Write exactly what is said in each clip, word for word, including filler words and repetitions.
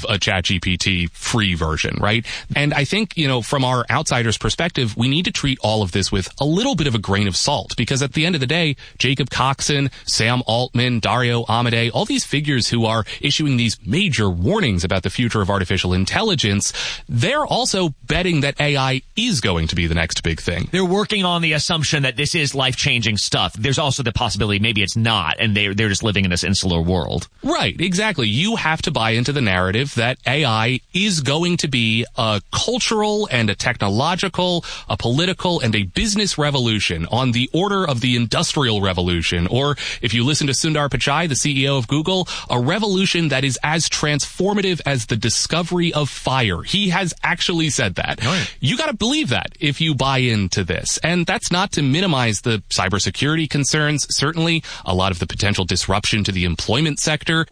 of a ChatGPT free version, right? And I think, you know, from our outsider's perspective, we need to treat all of this with a little bit of a grain of salt, because at the end of the day, Jacob Coxon, Sam Altman, Dario Amodei, all these figures who are issuing these major warnings about the future of artificial intelligence, they're also betting that A I is going to be the next big thing. They're working on the assumption that this is life-changing stuff. There's also the possibility maybe it's not, and they're, they're just living in this insular world. Right, exactly. You have to buy into the narrative that A I is going to be a cultural and a technological, a political and a business revolution on the order of the Industrial Revolution. Or if you listen to Sundar Pichai, the C E O of Google, a revolution that is as transformative as the discovery of fire. He has actually said that. Oh, yeah. You got to believe that if you buy into this. And that's not to minimize the cybersecurity concerns. Certainly, a lot of the potential disruption to the employment sector.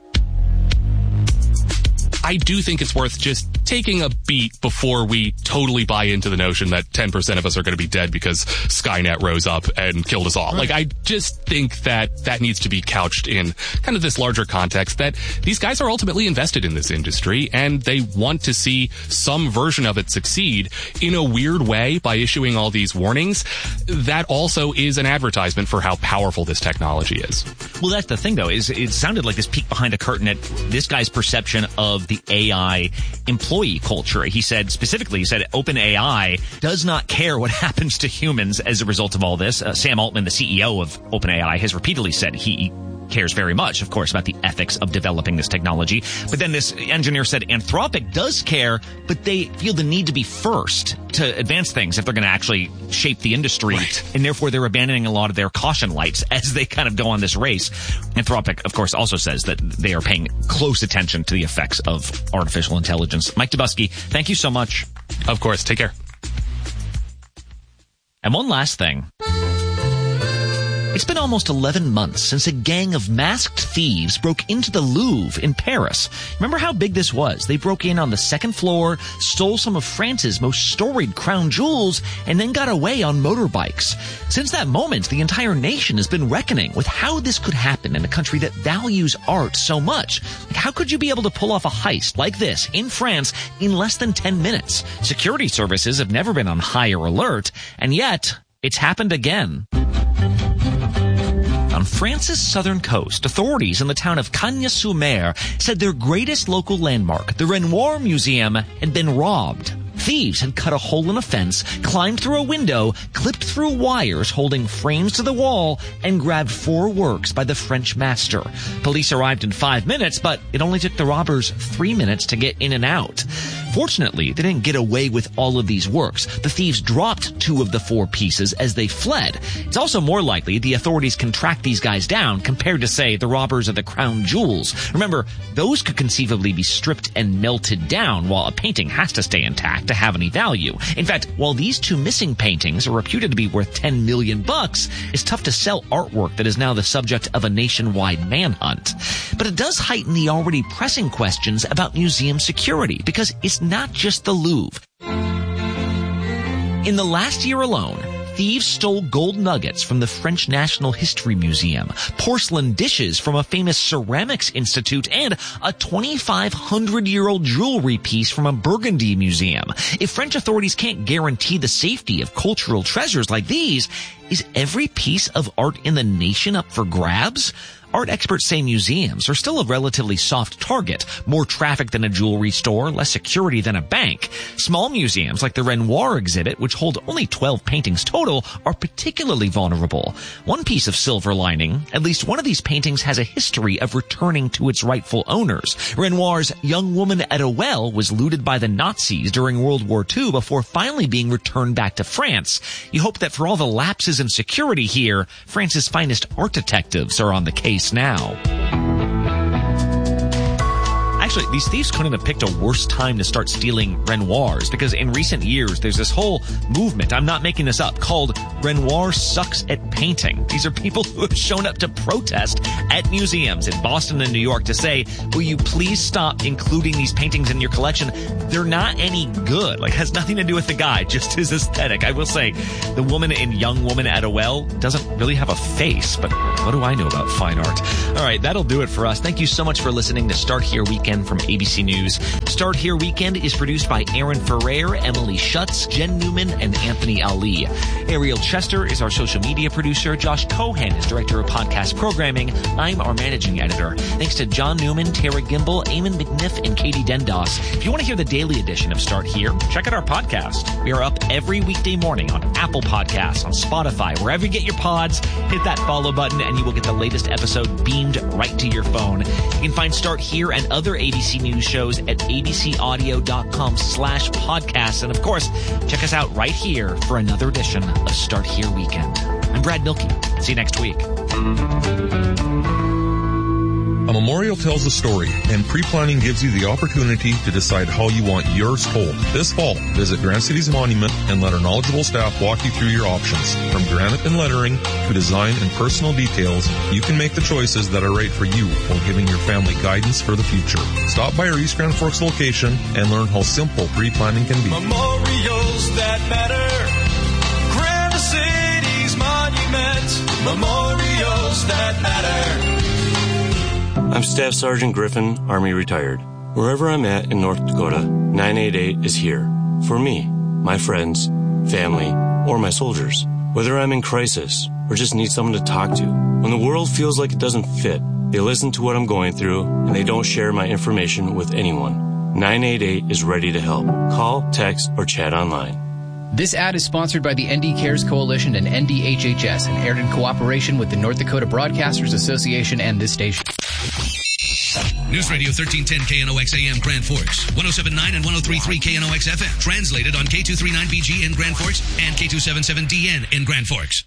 I do think it's worth just taking a beat before we totally buy into the notion that ten percent of us are going to be dead because Skynet rose up and killed us all. Right. Like, I just think that that needs to be couched in kind of this larger context that these guys are ultimately invested in this industry and they want to see some version of it succeed in a weird way by issuing all these warnings. That also is an advertisement for how powerful this technology is. Well, that's the thing, though, is it sounded like this peek behind the curtain at this guy's perception of the A I employee culture. He said specifically, he said OpenAI does not care what happens to humans as a result of all this. Uh, Sam Altman, the C E O of OpenAI, has repeatedly said he cares very much, of course, about the ethics of developing this technology. But then this engineer said Anthropic does care, but they feel the need to be first to advance things if they're going to actually shape the industry. Right. And therefore, they're abandoning a lot of their caution lights as they kind of go on this race. Anthropic, of course, also says that they are paying close attention to the effects of artificial intelligence. Mike Dubusky, thank you so much. Of course. Take care. And one last thing. It's been almost eleven months since a gang of masked thieves broke into the Louvre in Paris. Remember how big this was? They broke in on the second floor, stole some of France's most storied crown jewels, and then got away on motorbikes. Since that moment, the entire nation has been reckoning with how this could happen in a country that values art so much. Like, how could you be able to pull off a heist like this in France in less than ten minutes? Security services have never been on higher alert, and yet it's happened again. On France's southern coast, authorities in the town of Cagnes-sur-Mer said their greatest local landmark, the Renoir Museum, had been robbed. Thieves had cut a hole in a fence, climbed through a window, clipped through wires holding frames to the wall, and grabbed four works by the French master. Police arrived in five minutes, but it only took the robbers three minutes to get in and out. Fortunately, they didn't get away with all of these works. The thieves dropped two of the four pieces as they fled. It's also more likely the authorities can track these guys down compared to, say, the robbers of the crown jewels. Remember, those could conceivably be stripped and melted down, while a painting has to stay intact to have any value. In fact, while these two missing paintings are reputed to be worth ten million bucks, it's tough to sell artwork that is now the subject of a nationwide manhunt. But it does heighten the already pressing questions about museum security, because it's not just the Louvre. In the last year alone, thieves stole gold nuggets from the French National History Museum, porcelain dishes from a famous ceramics institute, and a twenty-five hundred year old jewelry piece from a Burgundy museum. If French authorities can't guarantee the safety of cultural treasures like these, is every piece of art in the nation up for grabs? Art experts say museums are still a relatively soft target. More traffic than a jewelry store, less security than a bank. Small museums like the Renoir exhibit, which hold only twelve paintings total, are particularly vulnerable. One piece of silver lining, at least one of these paintings has a history of returning to its rightful owners. Renoir's Young Woman at a Well was looted by the Nazis during World War Two before finally being returned back to France. You hope that for all the lapses in security here, France's finest art detectives are on the case now. Actually, these thieves couldn't have picked a worse time to start stealing Renoirs, because in recent years, there's this whole movement, I'm not making this up, called Renoir Sucks at Painting. These are people who have shown up to protest at museums in Boston and New York to say, will you please stop including these paintings in your collection? They're not any good. Like, it has nothing to do with the guy, just his aesthetic. I will say, the woman in Young Woman at a Well doesn't really have a face, but what do I know about fine art? All right, that'll do it for us. Thank you so much for listening to Start Here Weekend from from A B C News. Start Here Weekend is produced by Aaron Ferrer, Emily Schutz, Jen Newman, and Anthony Ali. Ariel Chester is our social media producer. Josh Cohen is director of podcast programming. I'm our managing editor. Thanks to John Newman, Tara Gimbel, Eamon McNiff, and Katie Dendos. If you want to hear the daily edition of Start Here, check out our podcast. We are up every weekday morning on Apple Podcasts, on Spotify, wherever you get your pods. Hit that follow button and you will get the latest episode beamed right to your phone. You can find Start Here and other A B C News shows at abcaudio.com slash podcasts. And of course, check us out right here for another edition of Start Here Weekend. I'm Brad Milkey. See you next week. A memorial tells a story, and pre-planning gives you the opportunity to decide how you want yours told. This fall, visit Grand City's monument and let our knowledgeable staff walk you through your options. From granite and lettering to design and personal details, you can make the choices that are right for you while giving your family guidance for the future. Stop by our East Grand Forks location and learn how simple pre-planning can be. Memorials that matter. Grand City's monument. Memorials that matter. I'm Staff Sergeant Griffin, Army retired. Wherever I'm at in North Dakota, nine eight eight is here. For me, my friends, family, or my soldiers. Whether I'm in crisis or just need someone to talk to. When the world feels like it doesn't fit, they listen to what I'm going through and they don't share my information with anyone. nine eight eight is ready to help. Call, text, or chat online. This ad is sponsored by the N D Cares Coalition and N D H H S and aired in cooperation with the North Dakota Broadcasters Association and this station. News Radio thirteen ten K N O X A M Grand Forks, one oh seven point nine and one oh three point three K N O X F M, translated on K two thirty-nine B G in Grand Forks and K two seventy-seven D N in Grand Forks.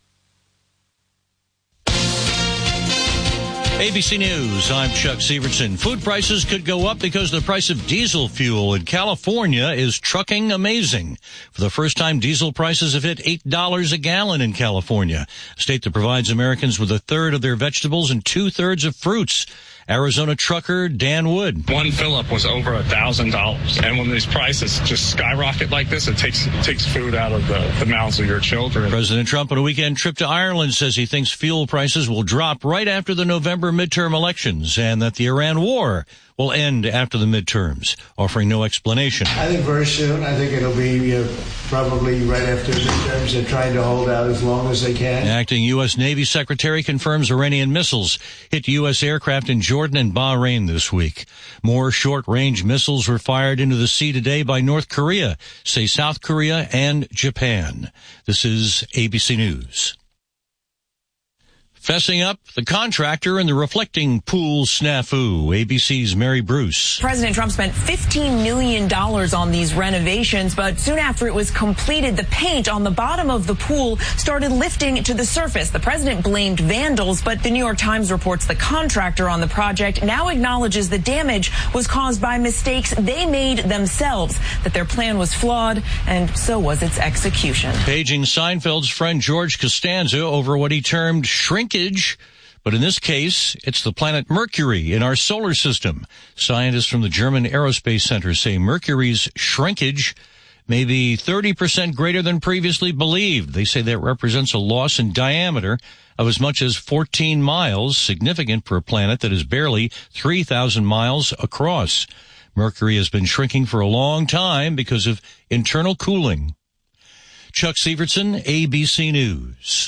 A B C News, I'm Chuck Severson. Food prices could go up because the price of diesel fuel in California is trucking amazing. For the first time, diesel prices have hit eight dollars a gallon in California, a state that provides Americans with a third of their vegetables and two-thirds of fruits. Arizona trucker Dan Wood. One fill-up was over a thousand dollars, and when these prices just skyrocket like this, it takes it takes food out of the, the mouths of your children. President Trump on a weekend trip to Ireland says he thinks fuel prices will drop right after the November midterm elections and that the Iran war will end after the midterms, offering no explanation. I think very soon. I think it'll be uh, probably right after the midterms. They're trying to hold out as long as they can. Acting U S. Navy Secretary confirms Iranian missiles hit U S aircraft in Jordan and Bahrain this week. More short-range missiles were fired into the sea today by North Korea, say South Korea and Japan. This is A B C News. Fessing up, the contractor and the reflecting pool snafu. A B C's Mary Bruce. President Trump spent fifteen million dollars on these renovations, but soon after it was completed, the paint on the bottom of the pool started lifting to the surface. The president blamed vandals, but the New York Times reports the contractor on the project now acknowledges the damage was caused by mistakes they made themselves, that their plan was flawed, and so was its execution. Paging Seinfeld's friend George Costanza over what he termed shrinkage. But in this case, it's the planet Mercury in our solar system. Scientists from the German Aerospace Center say Mercury's shrinkage may be thirty percent greater than previously believed. They say that represents a loss in diameter of as much as fourteen miles, significant for a planet that is barely three thousand miles across. Mercury has been shrinking for a long time because of internal cooling. Chuck Severson, A B C News.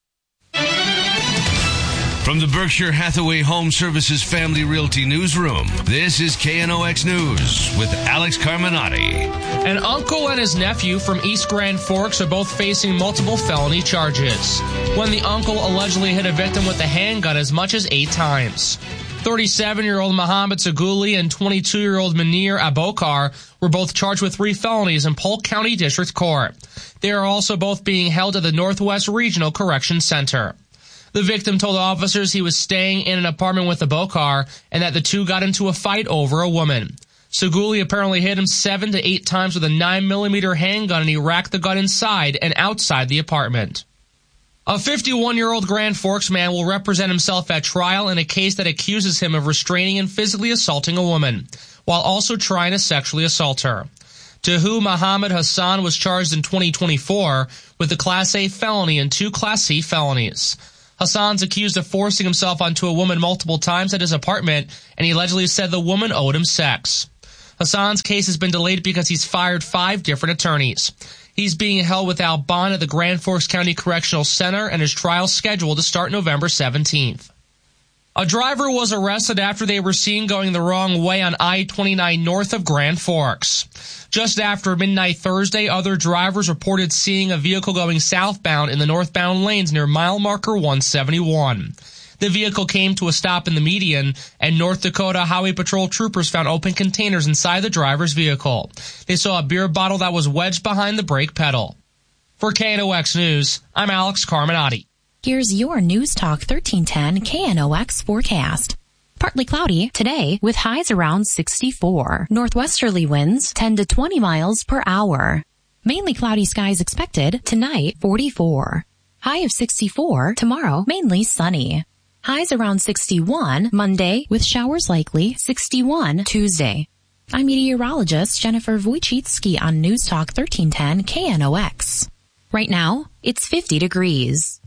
From the Berkshire Hathaway Home Services Family Realty Newsroom, this is K N O X News with Alex Carminati. An uncle and his nephew from East Grand Forks are both facing multiple felony charges when the uncle allegedly hit a victim with a handgun as much as eight times. thirty-seven-year-old Mohammed Sagouli and twenty-two-year-old Munir Abokar were both charged with three felonies in Polk County District Court. They are also both being held at the Northwest Regional Correction Center. The victim told officers he was staying in an apartment with Abokar and that the two got into a fight over a woman. Sagouli apparently hit him seven to eight times with a nine millimeter handgun, and he racked the gun inside and outside the apartment. A fifty-one-year-old Grand Forks man will represent himself at trial in a case that accuses him of restraining and physically assaulting a woman, while also trying to sexually assault her. Tahu Muhammad Hassan was charged in twenty twenty-four with a Class A felony and two Class C felonies. Hassan's accused of forcing himself onto a woman multiple times at his apartment, and he allegedly said the woman owed him sex. Hassan's case has been delayed because he's fired five different attorneys. He's being held without bond at the Grand Forks County Correctional Center, and his trial is scheduled to start November seventeenth. A driver was arrested after they were seen going the wrong way on I twenty-nine north of Grand Forks. Just after midnight Thursday, other drivers reported seeing a vehicle going southbound in the northbound lanes near mile marker one seventy-one. The vehicle came to a stop in the median, and North Dakota Highway Patrol troopers found open containers inside the driver's vehicle. They saw a beer bottle that was wedged behind the brake pedal. For K N O X News, I'm Alex Carminati. Here's your News Talk thirteen ten K N O X forecast. Partly cloudy today with highs around sixty-four. Northwesterly winds ten to twenty miles per hour. Mainly cloudy skies expected tonight, forty-four. High of sixty-four tomorrow, mainly sunny. Highs around sixty-one Monday with showers likely, sixty-one Tuesday. I'm meteorologist Jennifer Wojcicki on News Talk thirteen ten K N O X. Right now, it's fifty degrees.